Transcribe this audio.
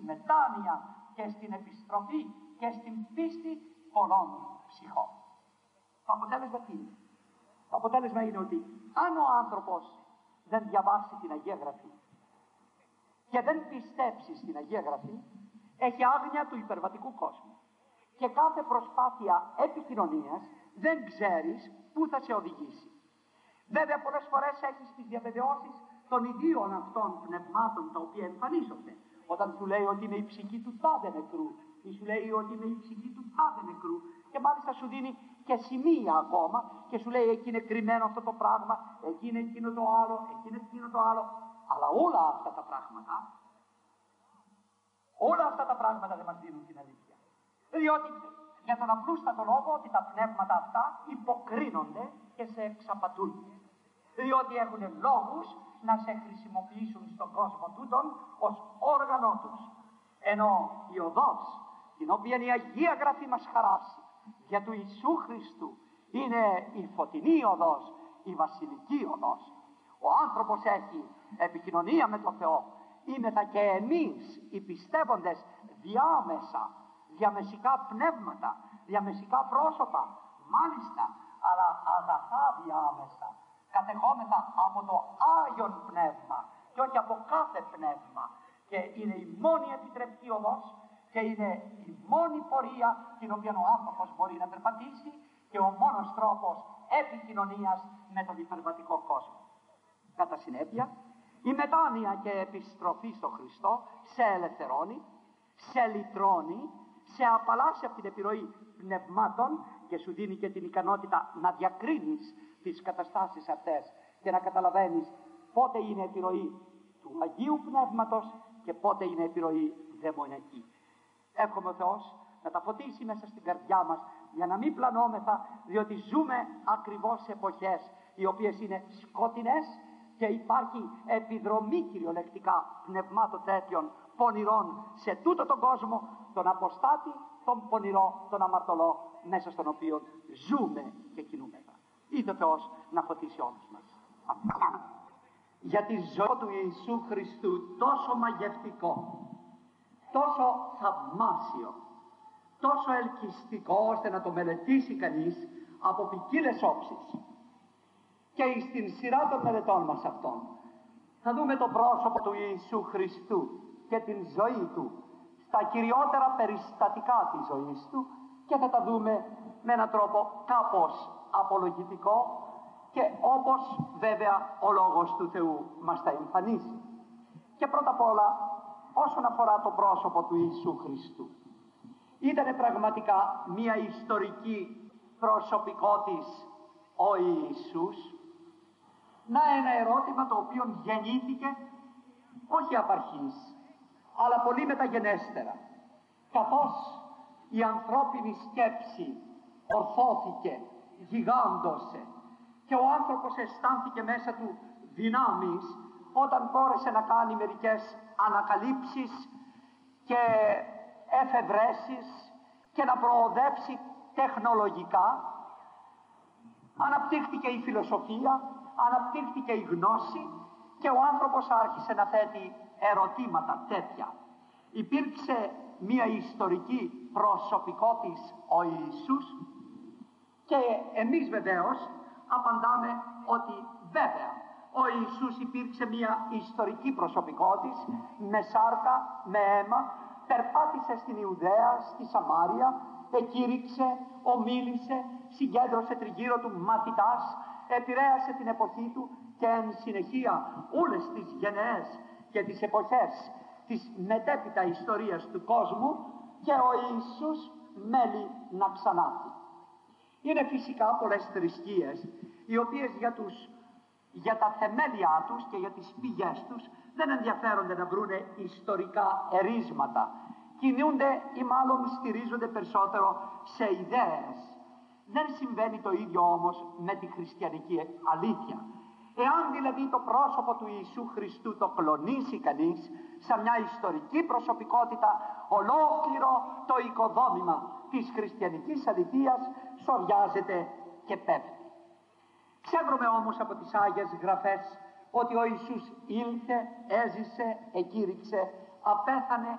μετάνοια και στην επιστροφή και στην πίστη πολλών ψυχών. Το αποτέλεσμα τι είναι? Το αποτέλεσμα είναι ότι αν ο άνθρωπος δεν διαβάσει την Αγία Γραφή και δεν πιστέψει στην Αγία Γραφή, έχει άγνοια του υπερβατικού κόσμου. Και κάθε προσπάθεια επικοινωνίας δεν ξέρεις πού θα σε οδηγήσει. Βέβαια πολλές φορές έχεις τις διαβεβαιώσεις των ιδίων αυτών πνευμάτων τα οποία εμφανίζονται. Όταν σου λέει ότι είναι η ψυχή του τάδε νεκρού, ή σου λέει ότι είναι η ψυχή του τάδε νεκρού, και μάλιστα σου δίνει και σημεία ακόμα και σου λέει εκεί είναι κρυμμένο αυτό το πράγμα, εκεί είναι εκείνο το άλλο, εκεί είναι εκείνο το άλλο. Αλλά όλα αυτά τα πράγματα δεν μας δίνουν την αλήθεια. Διότι για τον απλούστατο λόγο ότι τα πνεύματα αυτά υποκρίνονται και σε εξαπατούν. Διότι έχουν λόγους να σε χρησιμοποιήσουν στον κόσμο τούτον ως όργανο τους. Ενώ η οδός, την οποία η Αγία Γραφή μας χαράσει, για του Ιησού Χριστού, είναι η φωτεινή οδός, η βασιλική οδός. Ο άνθρωπος έχει επικοινωνία με τον Θεό. Είμεθα και εμείς οι πιστεύοντες διάμεσα, διαμεσικά πνεύματα, διαμεσικά πρόσωπα, μάλιστα, αλλά αγαθά διάμεσα, κατεχόμεθα από το Άγιον Πνεύμα και όχι από κάθε πνεύμα, και είναι η μόνη επιτρεπτή οδός και είναι η μόνη πορεία την οποία ο άνθρωπος μπορεί να περπατήσει και ο μόνος τρόπος επικοινωνίας με τον υπερβατικό κόσμο. Κατά συνέπεια, η μετάνοια και επιστροφή στο Χριστό σε ελευθερώνει, σε λυτρώνει, σε απαλλάσσει από την επιρροή πνευμάτων και σου δίνει και την ικανότητα να διακρίνεις τις καταστάσεις αυτές και να καταλαβαίνεις πότε είναι επιρροή του Αγίου Πνεύματος και πότε είναι επιρροή δαιμονική. Εύχομαι ο Θεός να τα φωτίσει μέσα στην καρδιά μας για να μην πλανόμεθα, διότι ζούμε ακριβώς σε εποχές οι οποίες είναι σκότεινες και υπάρχει επιδρομή κυριολεκτικά πνευμάτων τέτοιων πονηρών σε τούτο τον κόσμο, τον αποστάτη, τον πονηρό, τον αμαρτωλό, μέσα στον οποίο ζούμε και κινούμεθα. Ήθε ο Θεός να φωτίσει όλους μας. Για τη ζωή του Ιησού Χριστού τόσο μαγευτικό, τόσο θαυμάσιο, τόσο ελκυστικό ώστε να το μελετήσει κανείς από ποικίλες όψεις. Και στην σειρά των μελετών μας αυτών θα δούμε το πρόσωπο του Ιησού Χριστού και την ζωή του στα κυριότερα περιστατικά της ζωής του και θα τα δούμε με έναν τρόπο κάπως απολογητικό και όπως βέβαια ο Λόγος του Θεού μας τα εμφανίζει. Και πρώτα απ' όλα όσον αφορά το πρόσωπο του Ιησού Χριστού, ήταν πραγματικά μια ιστορική προσωπικότης ο Ιησούς? Να ένα ερώτημα το οποίο γεννήθηκε όχι απ' αρχής, αλλά πολύ μεταγενέστερα, καθώς η ανθρώπινη σκέψη ορθώθηκε, γιγάντωσε και ο άνθρωπος αισθάνθηκε μέσα του δυνάμεις όταν μπόρεσε να κάνει μερικές ανακαλύψεις και εφευρέσεις και να προοδεύσει τεχνολογικά. Αναπτύχθηκε η φιλοσοφία, αναπτύχθηκε η γνώση και ο άνθρωπος άρχισε να θέτει ερωτήματα τέτοια. Υπήρξε μια ιστορική προσωπικότης ο Ιησούς και εμείς βεβαίως απαντάμε ότι βέβαια ο Ιησούς υπήρξε μια ιστορική προσωπικότης με σάρκα, με αίμα, περπάτησε στην Ιουδαία, στη Σαμάρια, εκήρυξε, ομίλησε, συγκέντρωσε τριγύρω του μαθητάς, επηρέασε την εποχή του και εν συνεχεία όλες τις γενναίες και τις εποχές της μετέπειτα ιστορίας του κόσμου και ο Ιησούς μέλει να ξανάρθει. Είναι φυσικά πολλές θρησκείες οι οποίες για τα θεμέλια τους και για τις πηγές τους δεν ενδιαφέρονται να βρούνε ιστορικά ερίσματα. Κινούνται ή μάλλον στηρίζονται περισσότερο σε ιδέες. Δεν συμβαίνει το ίδιο όμως με τη χριστιανική αλήθεια. Εάν δηλαδή το πρόσωπο του Ιησού Χριστού το κλονίσει κανείς σαν μια ιστορική προσωπικότητα, ολόκληρο το οικοδόμημα της χριστιανικής αληθείας σοριάζεται και πέφτει. Ξέρουμε όμως από τις Άγιες Γραφές ότι ο Ιησούς ήλθε, έζησε, εκήρυξε, απέθανε